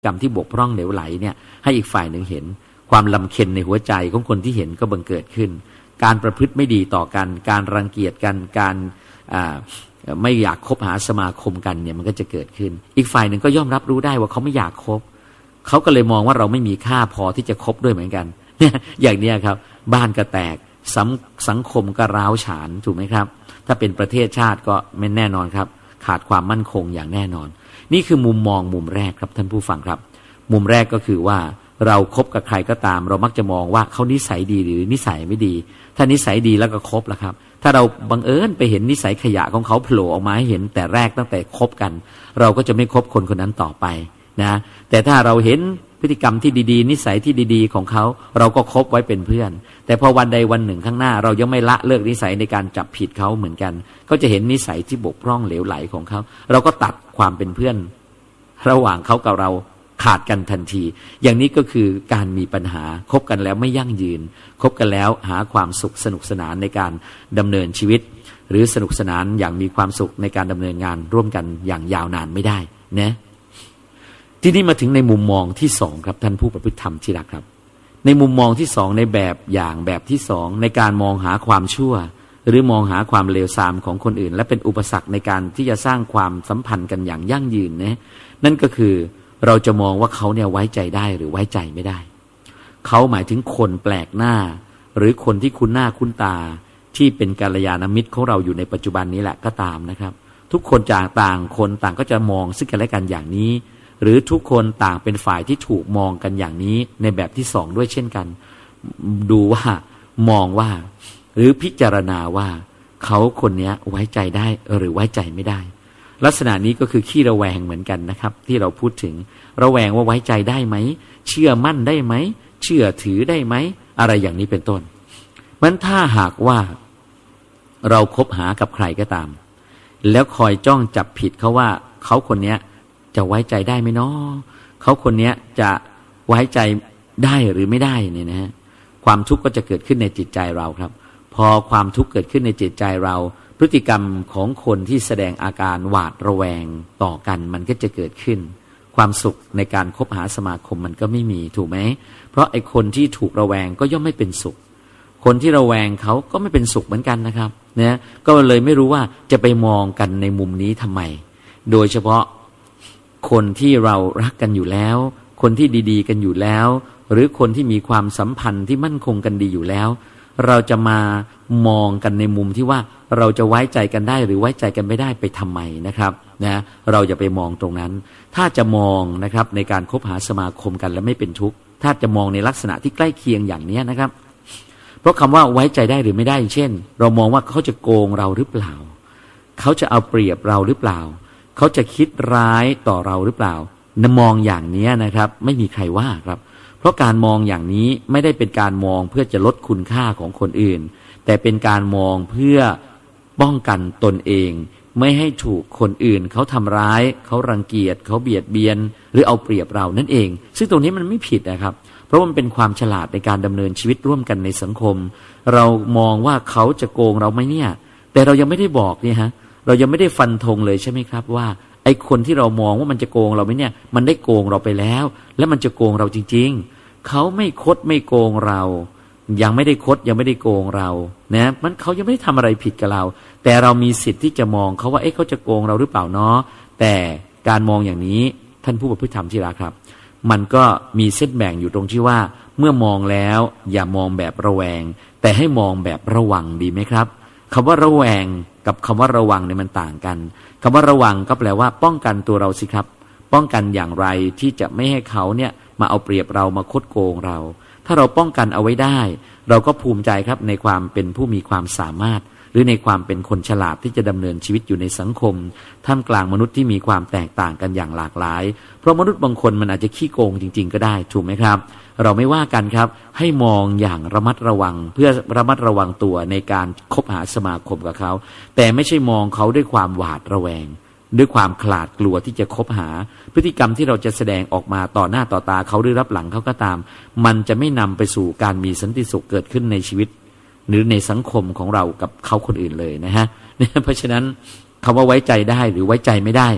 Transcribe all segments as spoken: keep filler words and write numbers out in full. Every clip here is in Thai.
กรรมที่บกพร่องเหลวไหลเนี่ยให้อีกฝ่ายหนึ่งเห็นความลำเค็ญในหัวใจของคนที่เห็นก็บังเกิดขึ้นการประพฤติไม่ดีต่อกันการรังเกียจกันการไม่อยากคบหาสมาคมกันเนี่ยมันก็จะเกิดขึ้นอีกฝ่ายหนึ่งก็ย่อมรับรู้ได้ว่าเขาไม่อยากคบเขาก็เลยมองว่าเราไม่มีค่าพอที่จะคบด้วยเหมือนกันเนี่ยอย่างนี้ครับบ้านก็แตกสังสังคมก็ร้าวฉานถูกไหมครับถ้าเป็นประเทศชาติก็ไม่แน่นอนครับขาดความมั่นคงอย่างแน่นอนนี่คือมุมมองมุมแรกครับท่านผู้ฟังครับมุมแรกก็คือว่าเราคบกับใครก็ตามเรามักจะมองว่าเขานิสัยดีหรือนิสัยไม่ดีถ้านิสัยดีแล้วก็คบละครับถ้าเราบังเอิญไปเห็นนิสัยขยะของเขาโผล่ออกมาให้เห็นแต่แรกตั้งแต่คบกันเราก็จะไม่คบคนคนนั้นต่อไปนะแต่ถ้าเราเห็นพฤติกรรมที่ดีๆนิสัยที่ดีๆของเขาเราก็คบไว้เป็นเพื่อนแต่พอวันใดวันหนึ่งข้างหน้าเรายังไม่ละเลิกนิสัยในการจับผิดเขาเหมือนกันก็จะเห็นนิสัยที่บกพร่องเหลวไหลของเขาเราก็ตัดความเป็นเพื่อนระหว่างเขากับเราขาดกันทันทีอย่างนี้ก็คือการมีปัญหาคบกันแล้วไม่ยั่งยืนคบกันแล้วหาความสุขสนุกสนานในการดำเนินชีวิตหรือสนุกสนานอย่างมีความสุขในการดำเนินงานร่วมกันอย่างยาวนานไม่ได้นะที่นี่มาถึงในมุมมองที่สองครับท่านผู้ประพฤติธรรมที่รักครับในมุมมองที่สองในแบบอย่างแบบที่สองในการมองหาความชั่วหรือมองหาความเลวทรามของคนอื่นและเป็นอุปสรรคในการที่จะสร้างความสัมพันธ์กันอย่างยั่งยืนนะนั่นก็คือเราจะมองว่าเขาเนี่ยไว้ใจได้หรือไว้ใจไม่ได้เขาหมายถึงคนแปลกหน้าหรือคนที่คุ้นหน้าคุ้นตาที่เป็นกัลยาณมิตรของเราอยู่ในปัจจุบันนี้แหละก็ตามนะครับทุกคนจากต่างคนต่างก็จะมองซึ่งกันและกันอย่างนี้หรือทุกคนต่างเป็นฝ่ายที่ถูกมองกันอย่างนี้ในแบบที่สองด้วยเช่นกันดูว่ามองว่าหรือพิจารณาว่าเขาคนนี้ไว้ใจได้หรือไว้ใจไม่ได้ลักษณะนี้ก็คือขี้ระแวงเหมือนกันนะครับที่เราพูดถึงระแวงว่าไว้ใจได้ไหมเชื่อมั่นได้ไหมเชื่อถือได้ไหมอะไรอย่างนี้เป็นต้นมันถ้าหากว่าเราคบหากับใครก็ตามแล้วคอยจ้องจับผิดเขาว่าเขาคนนี้จะไว้ใจได้ไหมเนาะเขาคนนี้จะไว้ใจได้หรือไม่ได้เนี่ยนะฮะความทุกข์ก็จะเกิดขึ้นในจิตใจเราครับพอความทุกข์เกิดขึ้นในจิตใจเราพฤติกรรมของคนที่แสดงอาการหวาดระแวงต่อกันมันก็จะเกิดขึ้นความสุขในการคบหาสมาคมมันก็ไม่มีถูกไหมเพราะไอ้คนที่ถูกระแวงก็ย่อมไม่เป็นสุขคนที่ระแวงเขาก็ไม่เป็นสุขเหมือนกันนะครับนะก็เลยไม่รู้ว่าจะไปมองกันในมุมนี้ทำไมโดยเฉพาะคนที่เรารักกันอยู่แล้วคนที่ดีๆกันอยู่แล้วหรือคนที่มีความสัมพันธ์ที่มั่นคงกันดีอยู่แล้วเราจะมามองกันในมุมที่ว่าเราจะไว้ใจกันได้หรือไว้ใจกันไม่ได้ไปทำไมนะครับนะเราจะไปมองตรงนั้นถ้าจะมองนะครับในการคบหาสมาคมกันแล้วไม่เป็นทุกข์ถ้าจะมองในลักษณะที่ใกล้เคียงอย่างนี้นะครับเพราะคำว่าไว้ใจได้หรือไม่ได้เช่นเรามองว่าเขาจะโกงเราหรือเปล่าเขาจะเอาเปรียบเราหรือเปล่าเขาจะคิดร้ายต่อเราหรือเปล่านมองอย่างนี้นะครับไม่มีใครว่าครับเพราะการมองอย่างนี้ไม่ได้เป็นการมองเพื่อจะลดคุณค่าของคนอื่นแต่เป็นการมองเพื่อป้องกันตนเองไม่ให้ถูกคนอื่นเขาทำร้ายเขารังเกียจเขาเบียดเบียนหรือเอาเปรียบเรานั่นเองซึ่งตรงนี้มันไม่ผิดนะครับเพราะมันเป็นความฉลาดในการดำเนินชีวิตร่วมกันในสังคมเรามองว่าเขาจะโกงเราไหมเนี่ยแต่เรายังไม่ได้บอกนี่ฮะเรายังไม่ได้ฟันธงเลยใช่ไหมครับว่าไอ้คนที่เรามองว่ามันจะโกงเราไหมเนี่ยมันได้โกงเราไปแล้วและมันจะโกงเราจริงๆเขาไม่คดไม่โกงเรายังไม่ได้คดยังไม่ได้โกงเรานะมันเขายังไม่ได้ทำอะไรผิดกับเราแต่เรามีสิทธิ์ที่จะมองเขาว่าเอ๊ะเขาจะโกงเราหรือเปล่าเนาะแต่การมองอย่างนี้ท่านผู้ประพฤติธรรมที่รักครับมันก็มีเส้นแบ่งอยู่ตรงที่ว่าเมื่อมองแล้วอย่ามองแบบระแวงแต่ให้มองแบบระวังดีไหมครับคำว่าระแวงกับคำว่าระวังเนี่ยมันต่างกันคำว่าระวังก็แปลว่าป้องกันตัวเราสิครับป้องกันอย่างไรที่จะไม่ให้เขาเนี่ยมาเอาเปรียบเรามาคดโกงเราถ้าเราป้องกันเอาไว้ได้เราก็ภูมิใจครับในความเป็นผู้มีความสามารถหรือในความเป็นคนฉลาดที่จะดำเนินชีวิตอยู่ในสังคมท่ามกลางมนุษย์ที่มีความแตกต่างกันอย่างหลากหลายเพราะมนุษย์บางคนมันอาจจะขี้โกงจริงๆก็ได้ถูกไหมครับเราไม่ว่ากันครับให้มองอย่างระมัดระวังเพื่อระมัดระวังตัวในการคบหาสมาคมกับเขาแต่ไม่ใช่มองเขาด้วยความหวาดระแวงด้วยความขลาดกลัวที่จะคบหาพฤติกรรมที่เราจะแสดงออกมาต่อหน้าต่อตาเขาหรือรับหลังเขาก็ตามมันจะไม่นำไปสู่การมีสันติสุขเกิดขึ้นในชีวิตหรือในสังคมของเรากับเขาคนอื่นเลยนะฮะเพราะฉะนั้นคำว่าไว้ใจได้หรือไว้ใจไม่ได้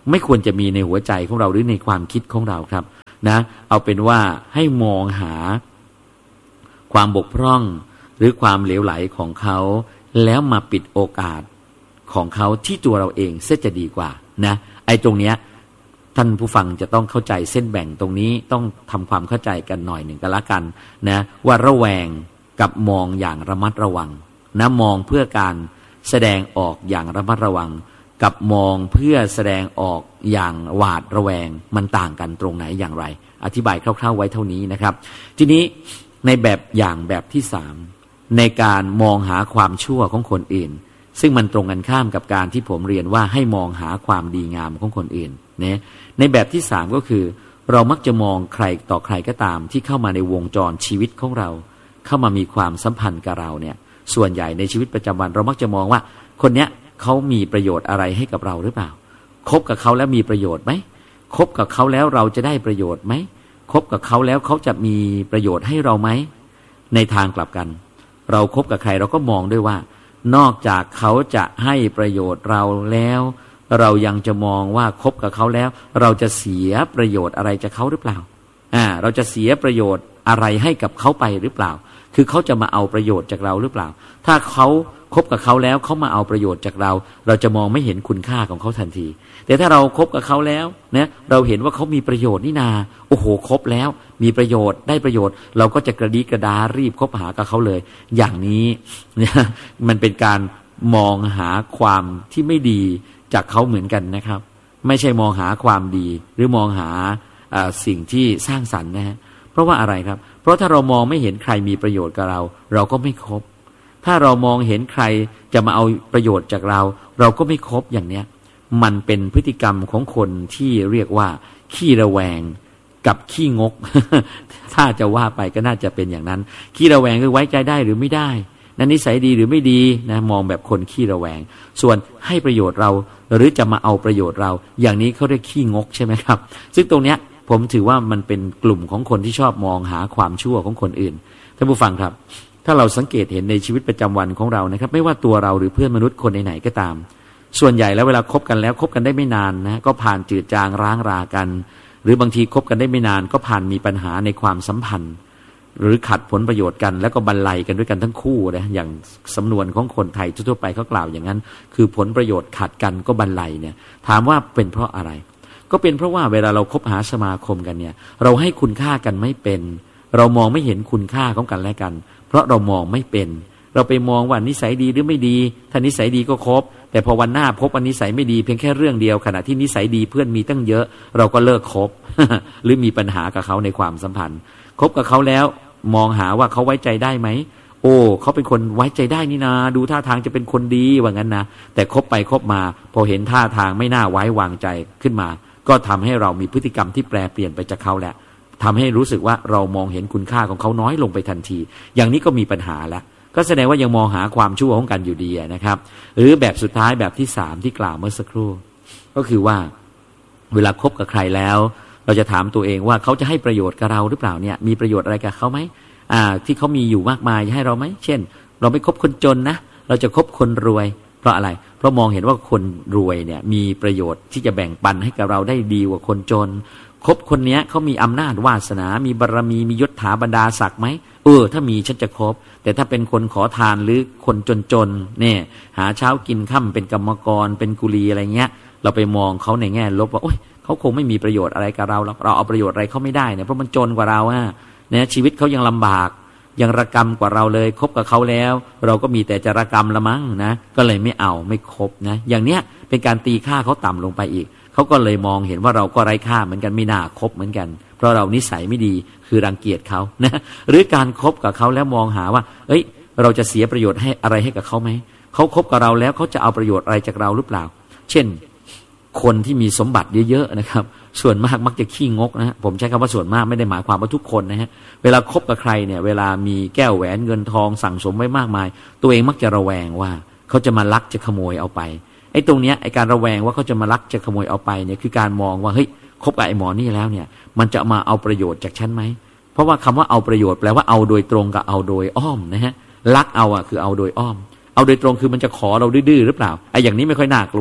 ไม่ควรจะมีในหัวใจของเราหรือในความคิดของเราครับนะเอาเป็นว่าให้มองหาความบกพร่องหรือความเหลวไหลของเขาแล้วมาปิดโอกาสของเขาที่ตัวเราเองเสียจะดีกว่านะไอ้ตรงเนี้ยท่านผู้ฟังจะต้องเข้าใจเส้นแบ่งตรงนี้ต้องทำความเข้าใจกันหน่อยหนึ่งก็แล้วกันนะว่าระแวงกับมองอย่างระมัดระวังนะมองเพื่อการแสดงออกอย่างระมัดระวังกับมองเพื่อแสดงออกอย่างหวาดระแวงมันต่างกันตรงไหนอย่างไรอธิบายคร่าวๆไว้เท่านี้นะครับทีนี้ในแบบอย่างแบบที่สามในการมองหาความชั่วของคนอื่นซึ่งมันตรงกันข้ามกับการที่ผมเรียนว่าให้มองหาความดีงามของคนอื่นเนี่ยในแบบที่สามก็คือเรามักจะมองใครต่อใครก็ตามที่เข้ามาในวงจรชีวิตของเราเข้ามามีความสัมพันธ์กับเราเนี่ยส่วนใหญ่ในชีวิตประจำวันเรามักจะมองว่าคนเนี้ยเขามีประโยชน์อะไรให้กับเราหรือเปล่าคบกับเขาแล้วมีประโยชน์ไหมคบกับเขาแล้วเราจะได้ประโยชน์ไหมคบกับเขาแล้วเขาจะมีประโยชน์ให้เราไหมในทางกลับกันเราคบกับใครเราก็มองด้วยว่านอกจากเขาจะให้ประโยชน์เราแล้วเรายังจะมองว่าคบกับเขาแล้วเราจะเสียประโยชน์อะไรจากเขาหรือเปล่าอ่าเราจะเสียประโยชน์อะไรให้กับเขาไปหรือเปล่าคือเขาจะมาเอาประโยชน์จากเราหรือเปล่าถ้าเขาคบกับเขาแล้วเขามาเอาประโยชน์จากเราเราจะมองไม่เห็นคุณค่าของเขาทันทีแต่ถ้าเราคบกับเขาแล้วเนี่ยเราเห็นว่าเขามีประโยชน์นี่นาโอ้โหคบแล้วมีประโยชน์ได้ประโยชน์เราก็จะกระดีกระดารีบคบหากับเขาเลยอย่างนี้เนี่ยมันเป็นการมองหาความที่ไม่ดีจากเขาเหมือนกันนะครับไม่ใช่มองหาความดีหรือมองหาสิ่งที่สร้างสรรค์นะฮะเพราะว่าอะไรครับเพราะถ้าเรามองไม่เห็นใครมีประโยชน์กับเราเราก็ไม่คบถ้าเรามองเห็นใครจะมาเอาประโยชน์จากเราเราก็ไม่คบอย่างเนี้ยมันเป็นพฤติกรรมของคนที่เรียกว่าขี้ระแวงกับขี้งก ถ้าจะว่าไปก็น่าจะเป็นอย่างนั้นขี้ระแวงคือไว้ใจได้หรือไม่ได้นั่นนิสัยดีหรือไม่ดีนะมองแบบคนขี้ระแวงส่วนให้ประโยชน์เราหรือจะมาเอาประโยชน์เราอย่างนี้เขาเรียกขี้งกใช่ไหมครับซึ่งตรงเนี้ยผมถือว่ามันเป็นกลุ่มของคนที่ชอบมองหาความชั่วของคนอื่นท่านผู้ฟังครับถ้าเราสังเกตเห็นในชีวิตประจำวันของเรานะครับไม่ว่าตัวเราหรือเพื่อนมนุษย์คนไหนๆก็ตามส่วนใหญ่แล้วเวลาคบกันแล้วคบกันได้ไม่นานนะก็ผ่านจืดจางร้างรากันหรือบางทีคบกันได้ไม่นานก็ผ่านมีปัญหาในความสัมพันธ์หรือขัดผลประโยชน์กันแล้วก็บรรลัยกันด้วยกันทั้งคู่นะอย่างสำนวนของคนไทยทั่วๆไปเขากล่าวอย่างนั้นคือผลประโยชน์ขัดกันก็บรรลัยเนี่ยถามว่าเป็นเพราะอะไรก็เป็นเพราะว่าเวลาเราคบหาสมาคมกันเนี่ยเราให้คุณค่ากันไม่เป็นเรามองไม่เห็นคุณค่าของกันและกันเพราะเรามองไม่เป็นเราไปมองว่านิสัยดีหรือไม่ดีถ้านิสัยดีก็คบแต่พอวันหน้าพบว่านิสัยไม่ดีเพียงแค่เรื่องเดียวขณะที่นิสัยดีเพื่อนมีตั้งเยอะเราก็เลิกคบ หรือมีปัญหากับเขาในความสัมพันธ์คบกับเขาแล้วมองหาว่าเขาไว้ใจได้ไหมโอ้เขาเป็นคนไว้ใจได้นี่นาดูท่าทางจะเป็นคนดีว่างั้นนะแต่คบไปคบมาพอเห็นท่าทางไม่น่าไว้วางใจขึ้นมาก็ทำให้เรามีพฤติกรรมที่แปรเปลี่ยนไปจากเขาแหละทำให้รู้สึกว่าเรามองเห็นคุณค่าของเขาน้อยลงไปทันทีอย่างนี้ก็มีปัญหาแล้วก็แสดงว่ายังมองหาความชั่วของกันอยู่ดีนะครับหรือแบบสุดท้ายแบบที่สามที่กล่าวเมื่อสักครู่ก็คือว่าเวลาคบกับใครแล้วเราจะถามตัวเองว่าเขาจะให้ประโยชน์กับเราหรือเปล่าเนี่ยมีประโยชน์อะไรกับเขาไหมอ่าที่เขามีอยู่มากมายให้เราไหมเช่นเราไม่คบคนจนนะเราจะคบคนรวยเพราะอะไรเพราะมองเห็นว่าคนรวยเนี่ยมีประโยชน์ที่จะแบ่งปันให้กับเราได้ดีกว่าคนจนคบคนนี้เขามีอำนาจวาสนามีบารมีมียศถาบรรดาศักดิ์ไหมเออถ้ามีฉันจะคบแต่ถ้าเป็นคนขอทานหรือคนจนๆเนี่ยหาเช้ากินค่ำเป็นกรรมกรเป็นกุลีอะไรเงี้ยเราไปมองเขาในแง่ลบว่าโอ๊ยเขาคงไม่มีประโยชน์อะไรกับเราหรอกเราเอาประโยชน์อะไรเขาไม่ได้เนี่ยเพราะมันจนกว่าเราอ่ะเนี่ยชีวิตเขายังลำบากยังระกำกว่าเราเลยคบกับเขาแล้วเราก็มีแต่จะระกำละมั้งนะก็เลยไม่เอาไม่คบนะอย่างเนี้ยเป็นการตีค่าเขาต่ำลงไปอีกเขาก็เลยมองเห็นว่าเราก็ไร้ค่าเหมือนกันไม่น่าคบเหมือนกันเพราะเรานิสัยไม่ดีคือรังเกียจเขานะหรือการคบกับเขาแล้วมองหาว่าเอ้ยเราจะเสียประโยชน์ให้อะไรให้กับเขาไหมเขาคบกับเราแล้วเขาจะเอาประโยชน์อะไรจากเราหรือเปล่าเช่นคนที่มีสมบัติเยอะๆนะครับส่วนมากมักจะขี้งกนะฮะผมใช้คำว่าส่วนมากไม่ได้หมายความว่าทุกคนนะฮะเวลาคบกับใครเนี่ยเวลามีแก้วแหวนเงินทองสั่งสมไว้มากมายตัวเองมักจะระแวงว่าเขาจะมาลักจะขโมยเอาไปไอ้ตรงเนี้ยไอ้การระแวงว่าเขาจะมาลักจะขโมยเอาไปเนี่ยคือการมองว่าเฮ้ยคบกับไอ้หมอนี่แล้วเนี่ยมันจะมาเอาประโยชน์จากฉันไหมเพราะว่าคำว่าเอาประโยชน์แปลว่าเอาโดยตรงกับเอาโดยอ้อมนะฮะลักเอาอ่ะคือเอาโดยอ้อมเอาโดยตรงคือมันจะขอเราดื้อหรือเปล่าไอ้อย่างนี้ไม่ค่อยน่ากลัว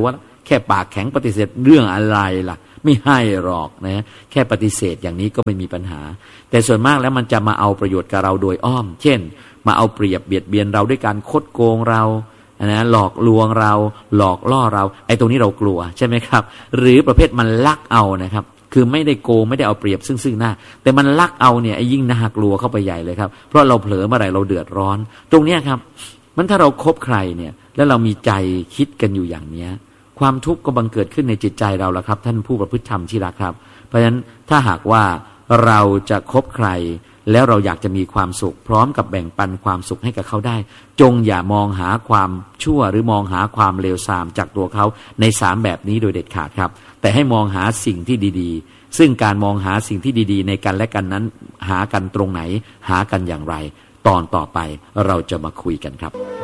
แค่ปากแข็งปฏิเสธเรื่องอะไรล่ะไม่ให้หรอกนะแค่ปฏิเสธอย่างนี้ก็ไม่มีปัญหาแต่ส่วนมากแล้วมันจะมาเอาประโยชน์กับเราโดยอ้อมเช่นมาเอาเปรียบเบียดเบียนเราด้วยการคดโกงเรานะหลอกลวงเราหลอกล่อเราไอ้ตรงนี้เรากลัวใช่ไหมครับหรือประเภทมันลักเอานะครับคือไม่ได้โกงไม่ได้เอาเปรียบซึ่งซึ่งหน้าแต่มันลักเอาเนี่ยไอ้ยิ่งน่ากลัวเข้าไปใหญ่เลยครับเพราะเราเผลอเมื่อไหร่เราเดือดร้อนตรงเนี้ยครับมันถ้าเราคบใครเนี่ยแล้วเรามีใจคิดกันอยู่อย่างเนี้ยความทุกข์ก็บังเกิดขึ้นในจิตใจเราแล้วครับท่านผู้ประพฤติธรรมที่รักครับเพราะฉะนั้นถ้าหากว่าเราจะคบใครแล้วเราอยากจะมีความสุขพร้อมกับแบ่งปันความสุขให้กับเขาได้จงอย่ามองหาความชั่วหรือมองหาความเลวทรามจากตัวเขาในสามแบบนี้โดยเด็ดขาดครับแต่ให้มองหาสิ่งที่ดีๆซึ่งการมองหาสิ่งที่ดีๆในกันและกันนั้นหากันตรงไหนหากันอย่างไรตอนต่อไปเราจะมาคุยกันครับ